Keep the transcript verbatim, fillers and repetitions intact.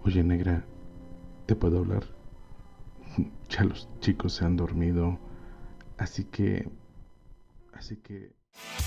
Oye, negra, ¿te puedo hablar? Ya los chicos se han dormido, así que... Así que...